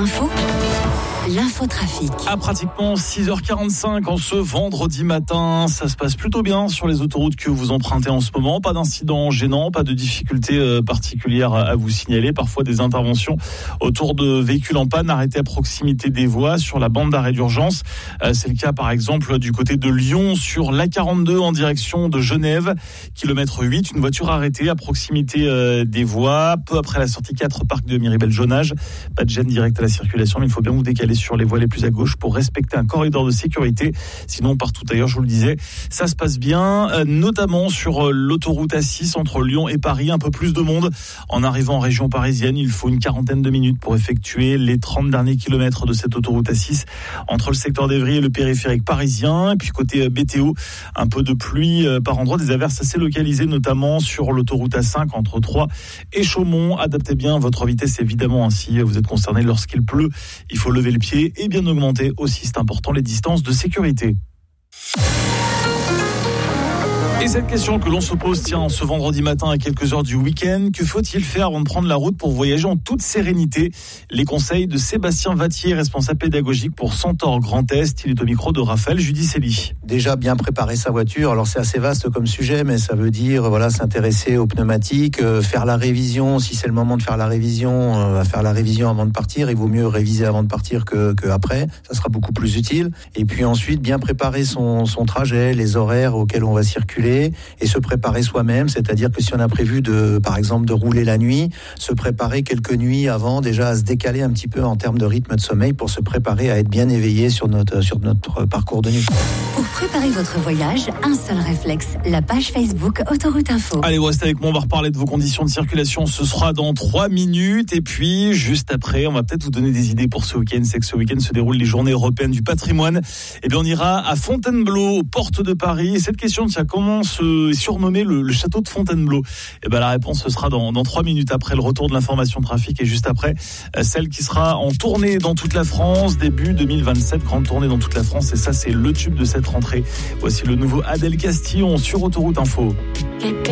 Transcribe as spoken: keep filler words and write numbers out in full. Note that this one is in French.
Info, l'infotrafic. À pratiquement six heures quarante-cinq en ce vendredi matin, ça se passe plutôt bien sur les autoroutes que vous empruntez en ce moment. Pas d'incidents gênants, pas de difficultés particulières à vous signaler. Parfois des interventions autour de véhicules en panne arrêtés à proximité des voies sur la bande d'arrêt d'urgence. C'est le cas par exemple du côté de Lyon sur l'A quarante-deux en direction de Genève. Kilomètre huit, une voiture arrêtée à proximité des voies. Peu après la sortie quatre, parc de Miribel-Jonage. Pas de gêne directe à la circulation, mais il faut bien vous décaler sur les voies les plus à gauche pour respecter un corridor de sécurité. Sinon, partout ailleurs, je vous le disais, ça se passe bien, euh, notamment sur l'autoroute A six entre Lyon et Paris. Un peu plus de monde en arrivant en région parisienne. Il faut une quarantaine de minutes pour effectuer les trente derniers kilomètres de cette autoroute A six entre le secteur d'Evry et le périphérique parisien. Et puis côté B T O, un peu de pluie euh, par endroits, des averses assez localisées, notamment sur l'autoroute A cinq entre Troyes et Chaumont. Adaptez bien votre vitesse, évidemment, hein, si vous êtes concerné lorsqu'il pleut. Il faut lever le pied et bien augmenter aussi, c'est important, les distances de sécurité. Et cette question que l'on se pose, tiens, ce vendredi matin à quelques heures du week-end, que faut-il faire avant de prendre la route pour voyager en toute sérénité? Les conseils de Sébastien Vattier, responsable pédagogique pour Centaure Grand Est. Il est au micro de Raphaël Judicelli. Déjà bien préparer sa voiture. Alors c'est assez vaste comme sujet, mais ça veut dire voilà s'intéresser aux pneumatiques, euh, faire la révision. Si c'est le moment de faire la révision, euh, faire la révision avant de partir. Il vaut mieux réviser avant de partir que, que après. Ça sera beaucoup plus utile. Et puis ensuite bien préparer son, son trajet, les horaires auxquels on va circuler. Et se préparer soi-même, c'est-à-dire que si on a prévu de, par exemple, de rouler la nuit, se préparer quelques nuits avant, déjà à se décaler un petit peu en termes de rythme de sommeil pour se préparer à être bien éveillé sur notre, sur notre parcours de nuit. Pour préparer votre voyage, un seul réflexe, la page Facebook Autoroute Info. Allez, vous restez avec moi, on va reparler de vos conditions de circulation, ce sera dans trois minutes, et puis juste après, on va peut-être vous donner des idées pour ce week-end. C'est que ce week-end se déroulent les journées européennes du patrimoine. Et bien on ira à Fontainebleau, aux portes de Paris, et cette question, tiens, comment se surnommer le, le château de Fontainebleau? Et ben la réponse ce sera dans dans trois minutes après le retour de l'information trafic et juste après euh, celle qui sera en tournée dans toute la France début deux mille vingt-sept, grande tournée dans toute la France, et ça c'est le tube de cette rentrée. Voici le nouveau Adèle Castillon sur Autoroute Info.